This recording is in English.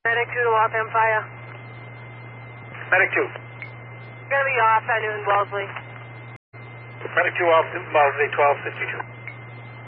Medic 2 to Waltham Fire. Medic 2. Going to be off at Newton Wellesley. Medic 2 off Wellesley 1252.